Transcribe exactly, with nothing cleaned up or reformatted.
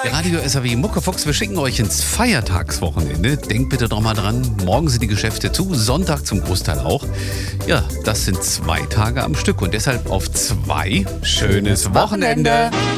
Radio S A W Muckefuchs, wir schicken euch ins Feiertagswochenende. Denkt bitte doch mal dran, morgen sind die Geschäfte zu, Sonntag zum Großteil auch. Ja, das sind zwei Tage am Stück und deshalb auf zwei schönes Wochenende.